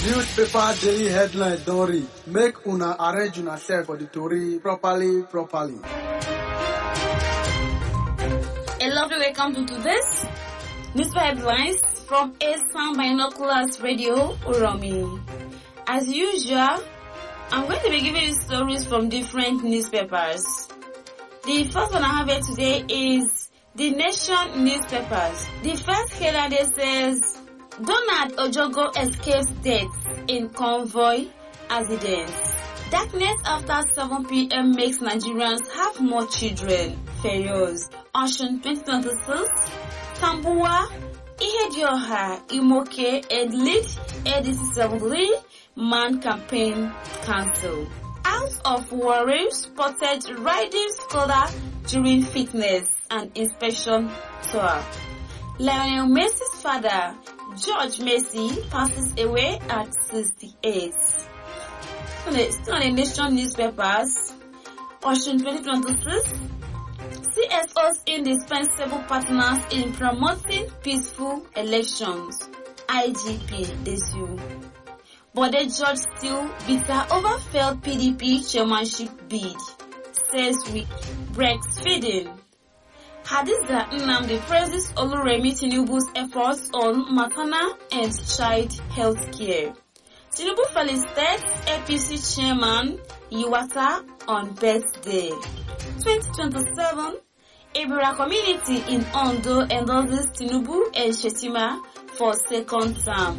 Newspaper daily headline don read. Make una arrange una self for the tori properly. A lovely welcome to today's newspaper headlines from Eastern Binoculars Radio, Uromi. As usual, I'm going to be giving you stories from different newspapers. The first one I have here today is The Nation newspapers. The first headline says, Donald Ojogo escapes death in convoy accidents. Darkness after 7 p.m. makes Nigerians have more children. Ferios. Ocean 2026. Tambuwa, Ihedioha, Imoke, and lead ADC 73-man campaign cancelled. Out of Warri spotted riding scholar during fitness and inspection tour. Lionel Messi's father, George Messi, passes away at 68. Still on the Nation newspapers, Ocean 2026, CSO's indispensable partners in promoting peaceful elections, IGP Desu. Bode George still bitter over failed PDP chairmanship bid, says with breastfeeding. Hadiza Nnamdi praises Oluremi Tinubu's efforts on maternal and child health care. Tinubu felicitates APC chairman Iwata on birthday. 2027, Ibira community in Ondo endorses Tinubu and Shetima for second term.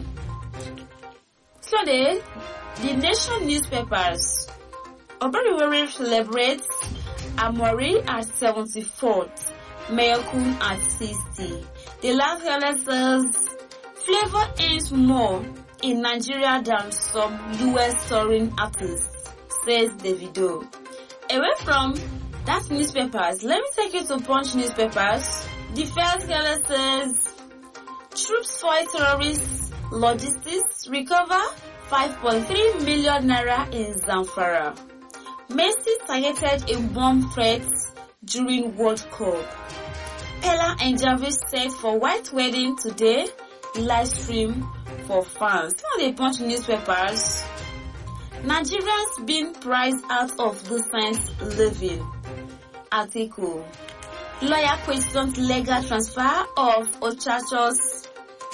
Today, The Nation newspapers. Oberiwere celebrates Amori at 74th. Mayokun at 60. The last headline says, Flavor earns more in Nigeria than some US touring artists, says Davido. Away from that newspapers, let me take you to Punch newspapers. The first headline says, Troops fight terrorists, logistics recover 5.3 million naira in Zamfara. Messi targeted in bomb threats during World Cup. Ella and Jarvis set for white wedding today, live stream for fans. Now they Punch newspapers. Nigerians being priced out of decent living. Article. Lawyer questions legal transfer of Ochacho's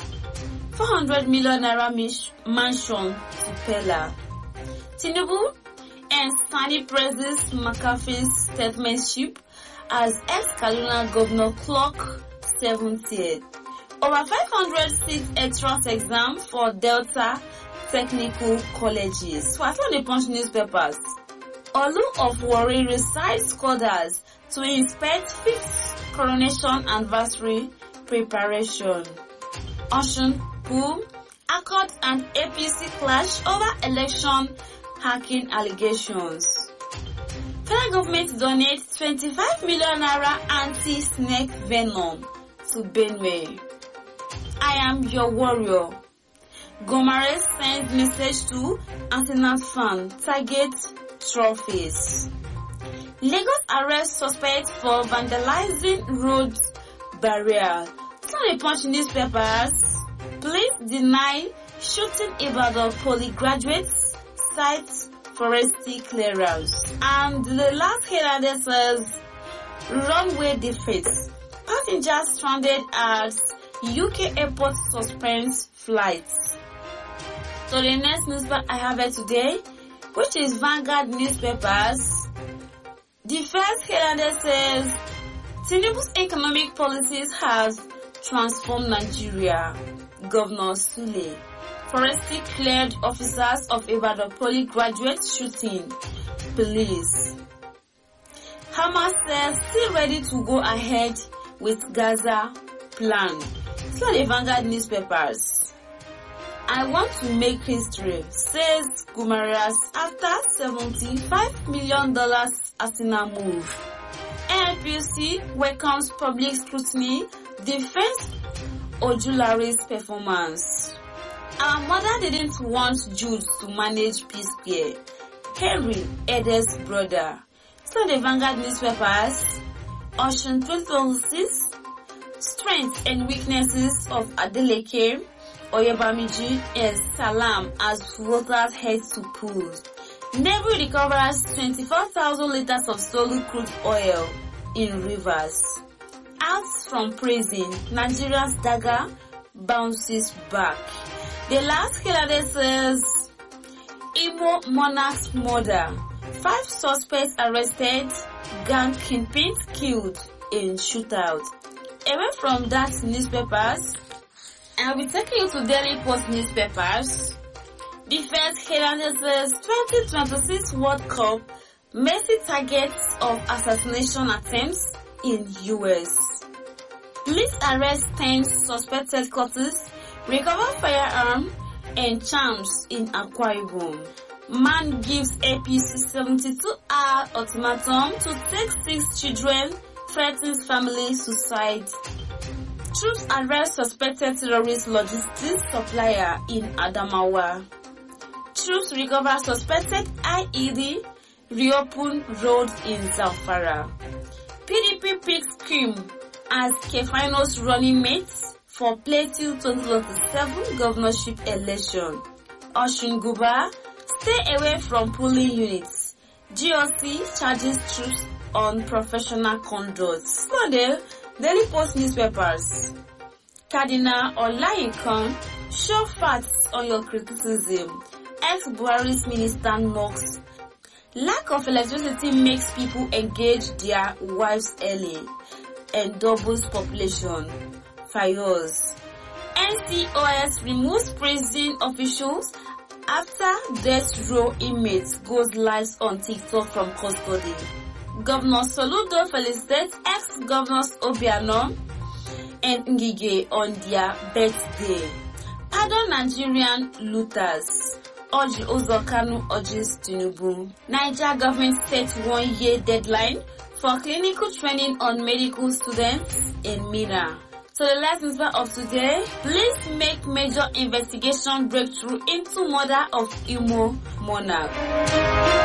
400 million naira mansion to Pella. Tinubu and Sani praises McAfee's statesmanship as ex-Kaduna governor clock 70th. Over 500 seat entrance exam for Delta Technical Colleges. So I found the Punch newspapers. Olu of Warri recites scholars to inspect 5th coronation anniversary preparation. Ocean Pool, Accord and APC clash over election hacking allegations. Federal government donates 25 million naira anti-snake venom to Benue. I am your warrior. Gomare sends message to Arsenal fan, target trophies. Lagos arrests suspect for vandalizing road barrier. Sunday Punch newspapers. Police deny shooting Ibadan Poly graduates, cites forestry clearance. And the last headline says, runway defeats. Passengers stranded at UK airport suspends flights. So the next newspaper I have here today, which is Vanguard newspapers. The first headline says, Tinubu's economic policies has transformed Nigeria. Governor Sule. Forestry cleared officers of Ibadan Poly graduate shooting. Police. Hamas says still ready to go ahead with Gaza plan. So the Vanguard newspapers. I want to make history, says Gumarias after $75 million Arsenal move. NPC welcomes public scrutiny, defense Ojulari's performance. Our mother didn't want Jude to manage P-Square. Henry, Edes' brother. So the Vanguard newspapers, Ocean 2026, Strengths and Weaknesses of Adeleke, Oyebamiji and Salam as voters head to polls. Navy recovers 24,000 liters of stolen crude oil in rivers. Out from prison, Nigeria's dagger bounces back. The last killer says Imo monarch's murder. 5 suspects arrested, gang kingpins killed in shootout. Away from that newspapers, I'll be taking you to Daily Post newspapers. The first headline says 2026 World Cup, Messi targets of assassination attempts in US. Police arrest 10 suspected cultists, recover firearm and charms in Akwa Ibom. Man gives APC 72-hour ultimatum to take 6 children, threatens family suicide. Troops arrest suspected terrorist logistics supplier in Adamawa. Troops recover suspected IED, reopen roads in Zamfara. PDP picks Kim as Kefaino's running mates for Plateau 2027 governorship election. Oshun Guba, stay away from polling units. GOC charges troops on professional conduct. Monday, Daily Post newspapers. Cardinal Olayikan, show facts on your criticism. Ex-Buhari's minister knocks. Lack of electricity makes people engage their wives early and doubles population. Fires. NCOS removes prison officials after death row inmates goes live on TikTok from custody. Governor Soludo felicitates ex-governors Obiano and Ngige on their birthday. Pardon Nigerian looters. Orji Ozokanu urges Tinubu. Niger government sets 1-year deadline for clinical training on medical students in Mina. So the last news of today, police make major investigation breakthrough into murder of Imo monarch.